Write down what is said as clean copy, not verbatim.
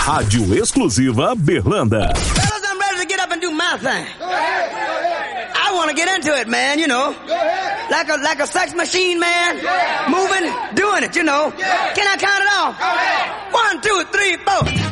Rádio exclusiva Berlanda. Fellas, I'm ready to get up and do my thing. I want to get into it, man, you know. Like a sex machine, man. Moving, doing it, you know. Can I count it off? 1, 2, 3, 4.